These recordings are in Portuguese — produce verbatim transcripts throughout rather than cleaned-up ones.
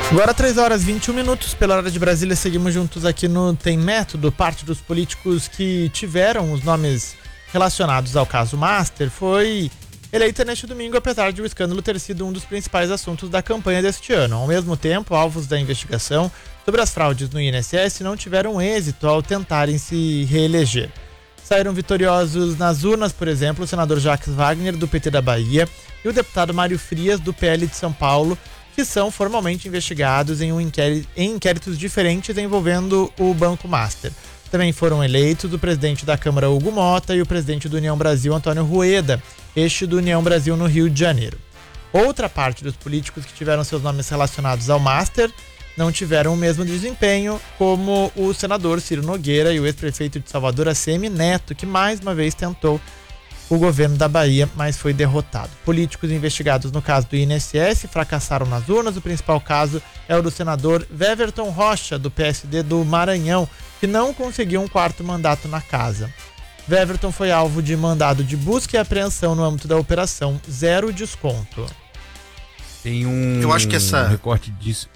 Agora três horas e vinte e um minutos, pela hora de Brasília, seguimos juntos aqui no Tem Método. Parte dos políticos que tiveram os nomes relacionados ao caso Master foi eleita neste domingo, apesar de o escândalo ter sido um dos principais assuntos da campanha deste ano. Ao mesmo tempo, alvos da investigação sobre as fraudes no I N S S não tiveram êxito ao tentarem se reeleger. Saíram vitoriosos nas urnas, por exemplo, o senador Jacques Wagner, do P T da Bahia, e o deputado Mário Frias, do P L de São Paulo, que são formalmente investigados em, um inquérito, em inquéritos diferentes envolvendo o Banco Master. Também foram eleitos o presidente da Câmara, Hugo Mota, e o presidente do União Brasil, Antônio Rueda, este do União Brasil no Rio de Janeiro. Outra parte dos políticos que tiveram seus nomes relacionados ao Master não tiveram o mesmo desempenho, como o senador Ciro Nogueira e o ex-prefeito de Salvador, A C M Neto, que mais uma vez tentou o governo da Bahia, mas foi derrotado. Políticos investigados no caso do I N S S fracassaram nas urnas. O principal caso é o do senador Weverton Rocha, do P S D do Maranhão, que não conseguiu um quarto mandato na casa. Weverton foi alvo de mandado de busca e apreensão no âmbito da operação Zero Desconto. Tem um, Eu acho que essa... um recorte disso...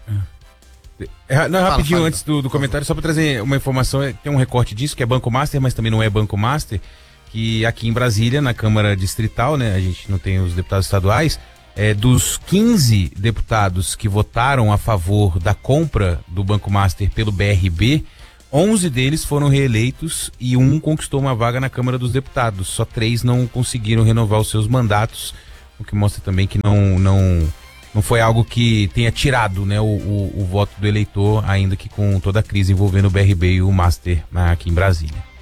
É, não, fala, rapidinho, fala, antes do, do comentário, só para trazer uma informação, tem um recorte disso, que é Banco Master, mas também não é Banco Master, que aqui em Brasília, na Câmara Distrital, né, a gente não tem os deputados estaduais, é, dos quinze deputados que votaram a favor da compra do Banco Master pelo B R B, onze deles foram reeleitos e um conquistou uma vaga na Câmara dos Deputados. Só três não conseguiram renovar os seus mandatos, o que mostra também que não, não, não foi algo que tenha tirado, né, o, o, o voto do eleitor, ainda que com toda a crise envolvendo o B R B e o Master aqui em Brasília.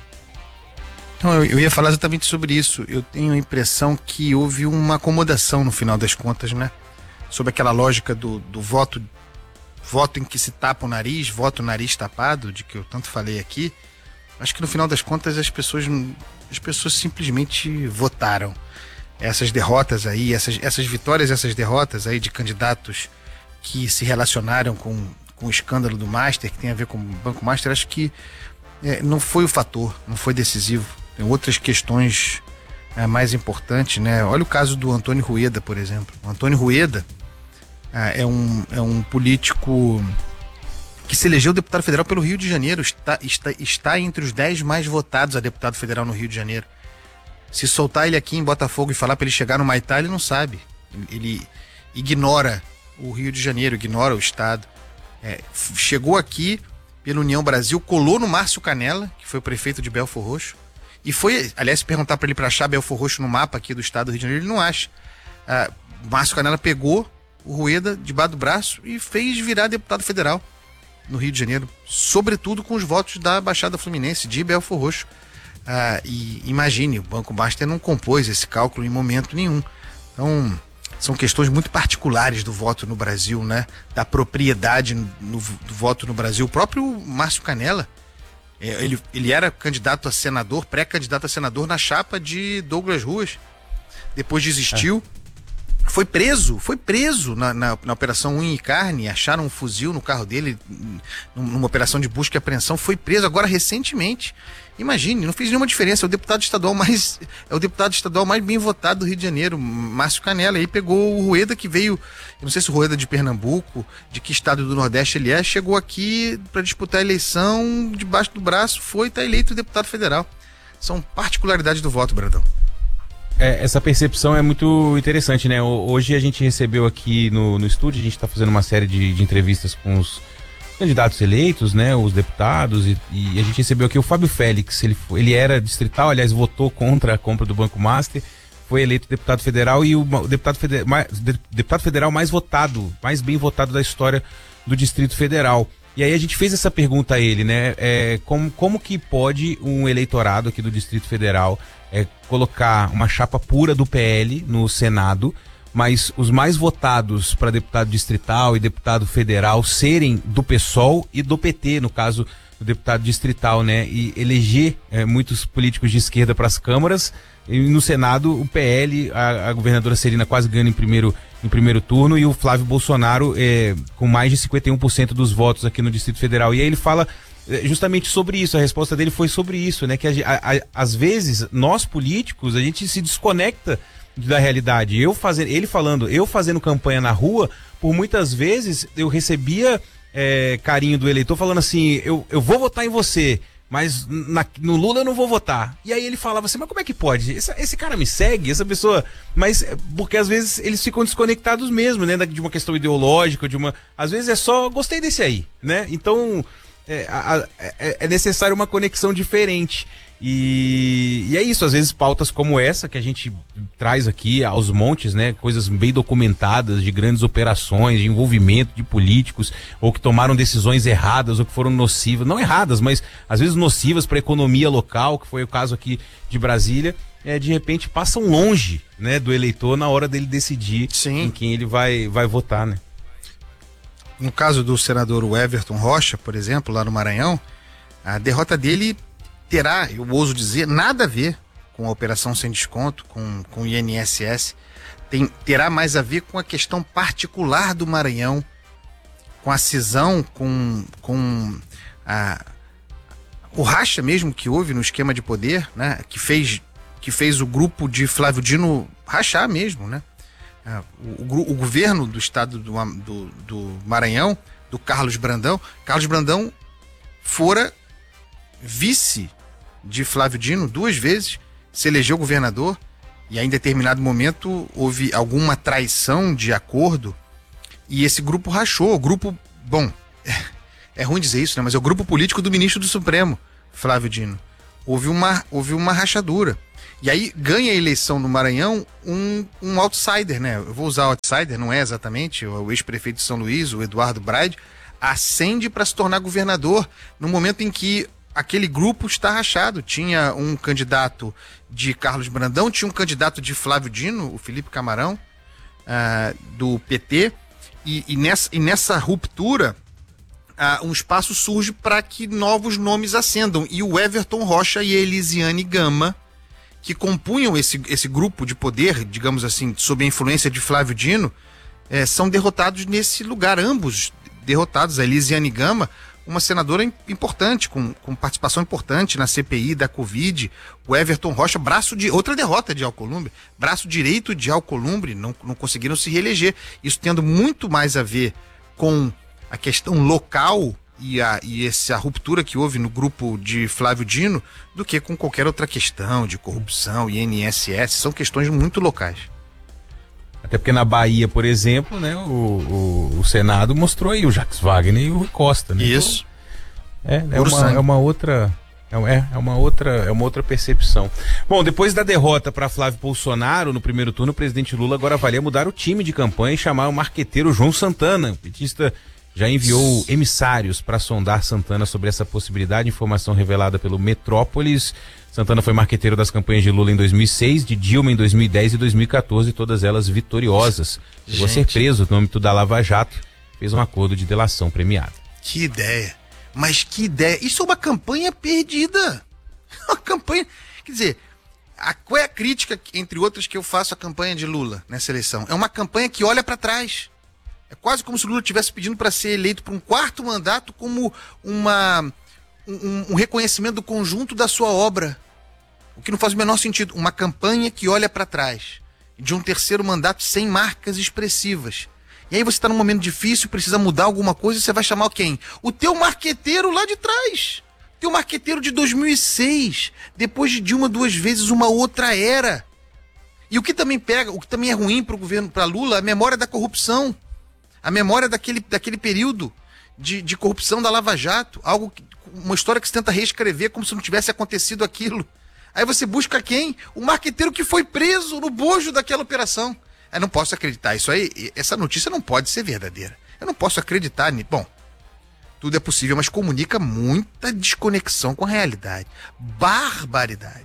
Então, eu, eu ia falar exatamente sobre isso. Eu tenho a impressão que houve uma acomodação no final das contas, né? Sobre aquela lógica do, do voto, voto em que se tapa o nariz, voto nariz tapado, de que eu tanto falei aqui. Acho que no final das contas as pessoas, as pessoas simplesmente votaram. Essas derrotas aí, essas, essas vitórias, essas derrotas aí de candidatos que se relacionaram com, com o escândalo do Master, que tem a ver com o Banco Master, acho que é, não foi o fator, não foi decisivo. Tem outras questões é, mais importantes, né? Olha o caso do Antônio Rueda, por exemplo. O Antônio Rueda é, é, um, é um político que se elegeu deputado federal pelo Rio de Janeiro, está, está, está entre os dez mais votados a deputado federal no Rio de Janeiro. Se soltar ele aqui em Botafogo e falar para ele chegar no Maitá, ele não sabe. Ele ignora o Rio de Janeiro, ignora o estado. É, chegou aqui pela União Brasil, colou no Márcio Canella, que foi o prefeito de Belfor Roxo, e foi, aliás, se perguntar para ele para achar Belfor Roxo no mapa aqui do estado do Rio de Janeiro, ele não acha. Ah, Márcio Canella pegou o Rueda debaixo do braço e fez virar deputado federal no Rio de Janeiro, sobretudo com os votos da Baixada Fluminense, de Belfor Roxo. Ah, e imagine, o Banco Master não compôs esse cálculo em momento nenhum. Então, são questões muito particulares do voto no Brasil, né? Da propriedade no, do voto no Brasil. O próprio Márcio Canella, ele, ele era candidato a senador, pré-candidato a senador na chapa de Douglas Ruas. Depois desistiu. É. Foi preso, foi preso na, na, na Operação Unha e Carne. Acharam um fuzil no carro dele, numa operação de busca e apreensão. Foi preso agora recentemente. Imagine, não fez nenhuma diferença. É o deputado estadual mais, é o deputado estadual mais bem votado do Rio de Janeiro, Márcio Canella. Aí pegou o Rueda, que veio, eu não sei se o Rueda é de Pernambuco, de que estado do Nordeste ele é, chegou aqui para disputar a eleição, debaixo do braço, foi e está eleito deputado federal. São particularidades do voto, Brandão. É, essa percepção é muito interessante, né? Hoje a gente recebeu aqui no, no estúdio, a gente está fazendo uma série de, de entrevistas com os candidatos eleitos, né, os deputados, e, e a gente recebeu aqui o Fábio Félix. Ele, ele era distrital, aliás, votou contra a compra do Banco Master, foi eleito deputado federal e o, o deputado, feder, mais, de, deputado federal mais votado, mais bem votado da história do Distrito Federal. E aí a gente fez essa pergunta a ele, né, é, como, como que pode um eleitorado aqui do Distrito Federal é, colocar uma chapa pura do P L no Senado, mas os mais votados para deputado distrital e deputado federal serem do PSOL e do P T, no caso do deputado distrital, né? E eleger é, muitos políticos de esquerda para as câmaras, e no Senado o P L, a, a governadora Celina quase ganha em primeiro, em primeiro turno, e o Flávio Bolsonaro é, com mais de cinquenta e um por cento dos votos aqui no Distrito Federal. E aí ele fala justamente sobre isso, a resposta dele foi sobre isso, né? Que a, a, a, às vezes nós políticos, a gente se desconecta da realidade. Eu fazendo, ele falando, eu fazendo campanha na rua, por muitas vezes eu recebia é, carinho do eleitor falando assim, eu, eu vou votar em você, mas na, no Lula eu não vou votar. E aí ele falava assim, mas como é que pode? Esse, esse cara me segue, essa pessoa... Mas porque às vezes eles ficam desconectados mesmo, né? De uma questão ideológica, de uma... Às vezes é só, gostei desse aí, né? Então é, a, é, é necessário uma conexão diferente. E, e é isso, às vezes pautas como essa que a gente traz aqui aos montes, né? Coisas bem documentadas de grandes operações, de envolvimento de políticos, ou que tomaram decisões erradas, ou que foram nocivas, não erradas, mas às vezes nocivas para a economia local, que foi o caso aqui de Brasília, é, de repente passam longe, né, do eleitor na hora dele decidir Sim. em quem ele vai, vai votar, né? No caso do senador Everton Rocha, por exemplo, lá no Maranhão, a derrota dele terá, eu ouso dizer, nada a ver com a operação sem desconto, com, com o I N S S. Tem, terá mais a ver com a questão particular do Maranhão, com a cisão, com, com a, o racha mesmo que houve no esquema de poder, né, que fez, que fez o grupo de Flávio Dino rachar mesmo, né? O, o, o governo do estado do, do, do Maranhão, do Carlos Brandão, Carlos Brandão fora vice de Flávio Dino duas vezes, se elegeu governador, e aí em determinado momento houve alguma traição de acordo e esse grupo rachou. O grupo, bom, é, é ruim dizer isso, né? Mas é o grupo político do ministro do Supremo, Flávio Dino. Houve uma, houve uma rachadura. E aí ganha a eleição no Maranhão um, um outsider, né? Eu vou usar outsider, não é exatamente, o ex-prefeito de São Luís, o Eduardo Braide, ascende para se tornar governador no momento em que aquele grupo está rachado. Tinha um candidato de Carlos Brandão, tinha um candidato de Flávio Dino, o Felipe Camarão, uh, do P T, e, e, nessa, e nessa ruptura uh, um espaço surge para que novos nomes ascendam. E o Everton Rocha e a Elisiane Gama, que compunham esse, esse grupo de poder, digamos assim, sob a influência de Flávio Dino, eh, são derrotados nesse lugar, ambos derrotados. A Elisiane Gama, uma senadora importante, com, com participação importante na C P I da Covid. O Everton Rocha, braço de outra derrota de Alcolumbre, braço direito de Alcolumbre, não, não conseguiram se reeleger. Isso tendo muito mais a ver com a questão local e, a, e essa ruptura que houve no grupo de Flávio Dino do que com qualquer outra questão de corrupção, I N S S, são questões muito locais. Até porque na Bahia, por exemplo, né, o, o, o Senado mostrou aí o Jacques Wagner e o Rui Costa, né? Isso. Então, é, é, uma, é uma outra, é, é uma outra, é uma outra percepção. Bom, depois da derrota para Flávio Bolsonaro no primeiro turno, o presidente Lula agora avalia mudar o time de campanha e chamar o marqueteiro João Santana. O petista já enviou emissários para sondar Santana sobre essa possibilidade. Informação revelada pelo Metrópolis. Santana foi marqueteiro das campanhas de Lula em dois mil e seis, de Dilma em dois mil e dez e dois mil e quatorze, todas elas vitoriosas. Chegou a ser preso no âmbito da Lava Jato, fez um acordo de delação premiada. Que ideia! Mas que ideia! Isso é uma campanha perdida! Uma campanha... Quer dizer, a, qual é a crítica, entre outras, que eu faço à campanha de Lula nessa eleição? É uma campanha que olha para trás. É quase como se o Lula estivesse pedindo para ser eleito por um quarto mandato como uma... Um, um reconhecimento do conjunto da sua obra, o que não faz o menor sentido. Uma campanha que olha para trás, de um terceiro mandato sem marcas expressivas. E aí você está num momento difícil, precisa mudar alguma coisa, você vai chamar quem? O teu marqueteiro lá de trás, teu marqueteiro de dois mil e seis, depois de Dilma duas vezes, uma outra era. E o que também pega, o que também é ruim para o governo, para Lula, a memória da corrupção, a memória daquele, daquele período de, de corrupção da Lava Jato, algo que, uma história que se tenta reescrever como se não tivesse acontecido aquilo. Aí você busca quem? O marqueteiro que foi preso no bojo daquela operação. Eu não posso acreditar. Isso aí, essa notícia não pode ser verdadeira. Eu não posso acreditar nisso. Bom, tudo é possível, mas comunica muita desconexão com a realidade. Barbaridade.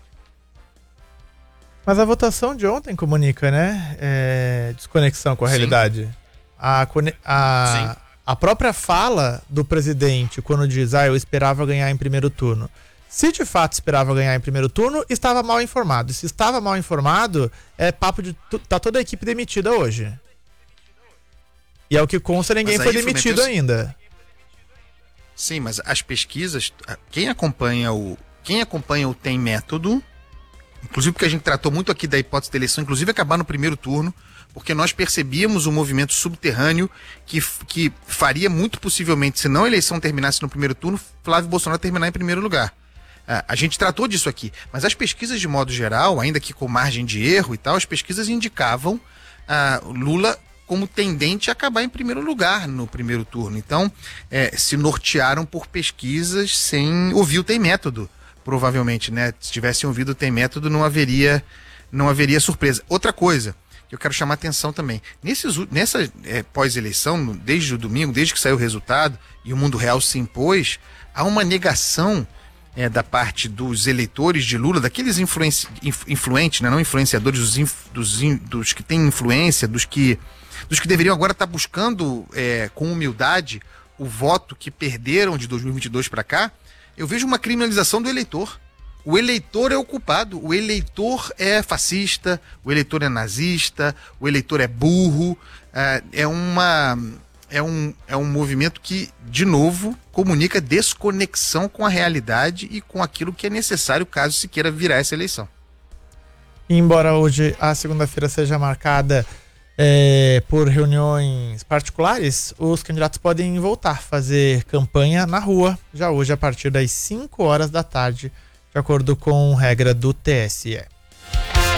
Mas a votação de ontem comunica, né? É, desconexão com a Sim. realidade. A, a, Sim. a própria fala do presidente, quando diz, ah, eu esperava ganhar em primeiro turno. Se de fato esperava ganhar em primeiro turno, estava mal informado. Se estava mal informado, é papo de... Tá toda a equipe demitida hoje. E é o que consta, ninguém foi demitido ainda. Sim, mas as pesquisas... Quem acompanha o... Quem acompanha o Tem Método inclusive porque a gente tratou muito aqui da hipótese da eleição, inclusive acabar no primeiro turno, porque nós percebíamos um movimento subterrâneo que, que faria muito possivelmente, se não a eleição terminasse no primeiro turno, Flávio Bolsonaro terminar em primeiro lugar. A gente tratou disso aqui, mas as pesquisas de modo geral, ainda que com margem de erro e tal, as pesquisas indicavam a Lula como tendente a acabar em primeiro lugar no primeiro turno. Então, é, se nortearam por pesquisas sem ouvir o Tem Método, provavelmente, né? Se tivessem ouvido o Tem Método, não haveria, não haveria surpresa. Outra coisa que eu quero chamar a atenção também, nesses, nessa é, pós-eleição, desde o domingo, desde que saiu o resultado e o mundo real se impôs, há uma negação é, da parte dos eleitores de Lula, daqueles influenci, influentes, né? Não influenciadores, dos, inf, dos, in, dos que têm influência, dos que dos que deveriam agora estar buscando é, com humildade o voto que perderam de dois mil e vinte e dois para cá. Eu vejo uma criminalização do eleitor. O eleitor é o culpado, o eleitor é fascista, o eleitor é nazista, o eleitor é burro. É, é, uma, é, um, é um movimento que, de novo, comunica desconexão com a realidade e com aquilo que é necessário caso se queira virar essa eleição. Embora hoje a segunda-feira seja marcada É, por reuniões particulares, os candidatos podem voltar a fazer campanha na rua, já hoje a partir das cinco horas da tarde, de acordo com regra do T S E.